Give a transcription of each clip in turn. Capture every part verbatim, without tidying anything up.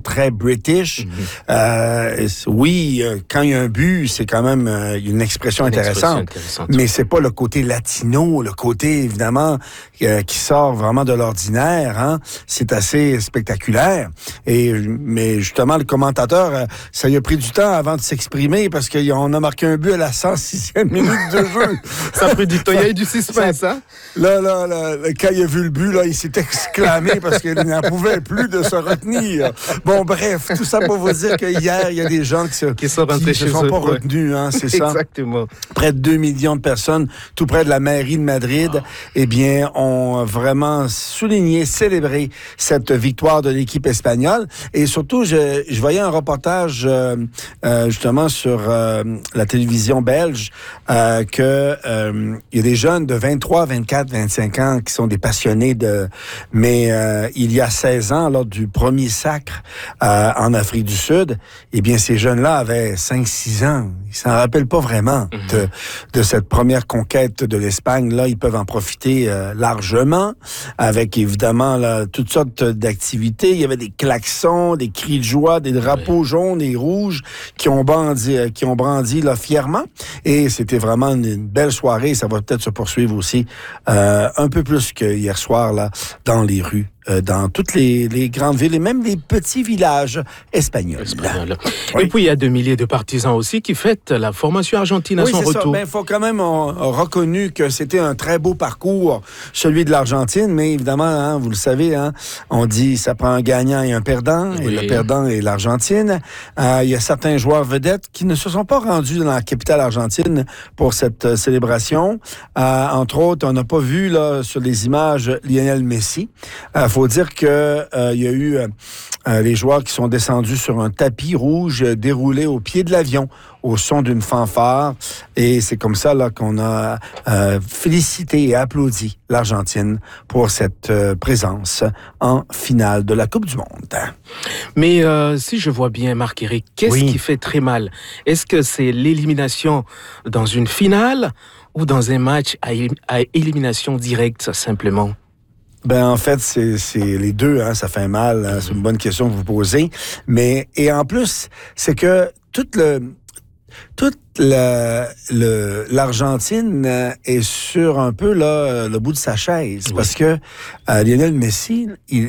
très british. Mm-hmm. Euh, oui, quand il y a un but, c'est quand même euh, une expression une intéressante. Expression intéressante. Mais c'est pas le côté latino, le côté, évidemment, euh, qui sort vraiment de l'ordinaire. Hein. C'est assez spectaculaire. Et, mais justement, le commentateur, euh, ça lui a pris du temps avant de s'exprimer parce qu'on a marqué un but à la cent sixième minute de jeu. Ça a pris du temps. Il y a eu du suspense, hein? Là, là, là, quand il a vu le but, là, il s'est exclamé parce qu'il n'en pouvait plus de se retenir. Bon, bref, tout ça pour vous dire qu'hier, il y a des gens qui se, qui sont rentrés qui chez se sont eux, pas ouais. retenus, hein, c'est ça? Exactement. Près de deux millions de personnes, tout près de la mairie de Madrid, oh. eh bien, ont vraiment souligné, célébré cette victoire de l'équipe espagnole. Et surtout, je, je voyais un reportage, euh, euh, justement, sur euh, la télévision belge, euh, que euh, il y a des jeunes de vingt-trois, vingt-quatre, vingt-cinq ans qui sont des passionnés de... Mais euh, il y a seize ans, lors du premier sacre euh, en Afrique du Sud, eh bien, ces jeunes-là avaient cinq six ans. Ils s'en rappellent pas vraiment mm-hmm. de, de cette première conquête de l'Espagne. Là, ils peuvent en profiter euh, largement, avec évidemment là, toutes sortes d'activités. Il y avait des klaxons, des cris de joie, des drapeaux oui. jaunes et rouges qui ont brandi, qui ont brandi là, fièrement. Et c'était vraiment une, une belle soirée. Ça va peut-être se poursuivre aussi euh, un peu plus que hier soir là, dans les rues. Euh, dans toutes les, les grandes villes et même les petits villages espagnols. Espagnol. Oui. Et puis, il y a deux milliers de partisans aussi qui fêtent la formation argentine à oui, son c'est retour. Il ben, faut quand même on, on reconnu que c'était un très beau parcours, celui de l'Argentine, mais évidemment, hein, vous le savez, hein, on dit ça prend un gagnant et un perdant, oui. et le perdant est l'Argentine. Euh, il y a certains joueurs vedettes qui ne se sont pas rendus dans la capitale argentine pour cette euh, célébration. Euh, entre autres, on n'a pas vu là, sur les images Lionel Messi. Euh, Il faut dire qu'il euh, y a eu euh, les joueurs qui sont descendus sur un tapis rouge euh, déroulé au pied de l'avion au son d'une fanfare. Et c'est comme ça là, qu'on a euh, félicité et applaudi l'Argentine pour cette euh, présence en finale de la Coupe du Monde. Mais euh, si je vois bien, Marc-Éric, qu'est-ce oui. qui fait très mal? Est-ce que c'est l'élimination dans une finale ou dans un match à, élim- à élimination directe, simplement? Ben en fait c'est c'est les deux hein, ça fait mal, hein, c'est une bonne question que vous posez, mais et en plus c'est que tout le toute la, le l'Argentine est sur un peu là le bout de sa chaise oui. parce que euh, Lionel Messi il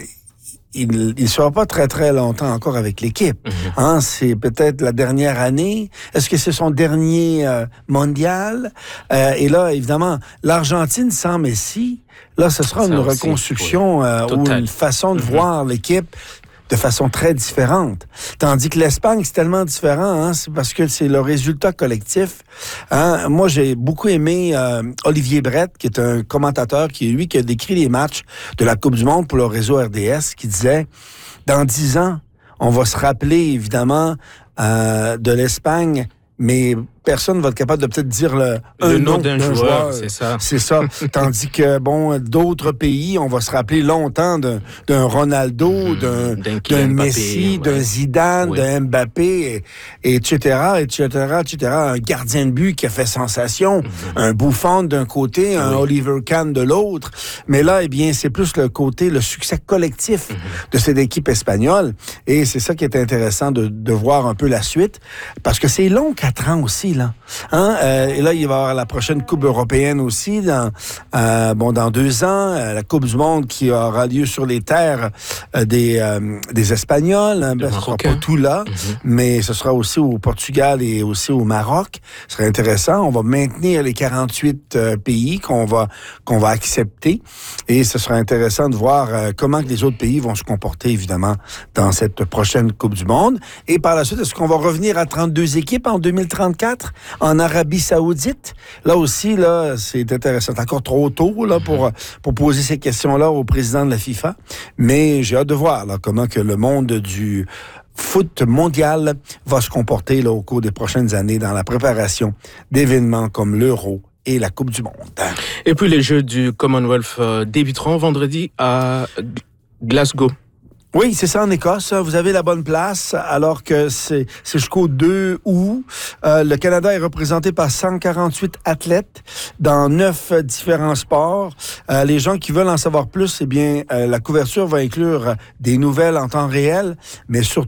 Il ne sera pas très, très longtemps encore avec l'équipe. Mm-hmm. Hein, c'est peut-être la dernière année. Est-ce que c'est son dernier euh, mondial? Euh, et là, évidemment, l'Argentine sans Messi, là, ce sera Ça une aussi, reconstruction oui. euh, ou une façon de mm-hmm. voir l'équipe de façon très différente. Tandis que l'Espagne, c'est tellement différent, hein, c'est parce que c'est le résultat collectif. Hein. Moi, j'ai beaucoup aimé euh, Olivier Brett, qui est un commentateur, qui est lui qui a décrit les matchs de la Coupe du Monde pour le réseau R D S, qui disait, dans dix ans, on va se rappeler, évidemment, euh, de l'Espagne, mais personne ne va être capable de peut-être dire le, le un nom nom d'un, d'un joueur, joueur. C'est ça. C'est ça. Tandis que, bon, d'autres pays, on va se rappeler longtemps d'un, d'un Ronaldo, mmh, d'un, d'un, d'un Messi, Mbappé, d'un ouais. Zidane, oui. d'un Mbappé, et, et etc., et cetera, et cetera. Un gardien de but qui a fait sensation, mmh. un Buffon d'un côté, un oui. Oliver Kahn de l'autre. Mais là, eh bien, c'est plus le côté, le succès collectif mmh. de cette équipe espagnole. Et c'est ça qui est intéressant de, de voir un peu la suite. Parce que c'est long, quatre ans aussi. Là. Hein? Euh, et là, il va y avoir la prochaine Coupe européenne aussi, dans, euh, bon, dans deux ans, euh, la Coupe du Monde qui aura lieu sur les terres euh, des, euh, des Espagnols. Hein? Ben, ce ne sera pas tout là, mm-hmm. mais ce sera aussi au Portugal et aussi au Maroc. Ce serait intéressant. On va maintenir les quarante-huit euh, pays qu'on va, qu'on va accepter et ce sera intéressant de voir euh, comment que les autres pays vont se comporter, évidemment, dans cette prochaine Coupe du Monde. Et par la suite, est-ce qu'on va revenir à trente-deux équipes en deux mille trente-quatre? En Arabie Saoudite, là aussi, là, c'est intéressant. C'est encore trop tôt là, pour, pour poser ces questions-là au président de la FIFA. Mais j'ai hâte de voir là, comment que le monde du foot mondial va se comporter là, au cours des prochaines années dans la préparation d'événements comme l'Euro et la Coupe du Monde. Et puis les Jeux du Commonwealth euh, débuteront vendredi à Glasgow. Oui, c'est ça en Écosse. Vous avez la bonne place, alors que c'est, c'est jusqu'au deux août. Euh, le Canada est représenté par cent quarante-huit athlètes dans neuf différents sports. Euh, les gens qui veulent en savoir plus, eh bien, euh, la couverture va inclure des nouvelles en temps réel, mais surtout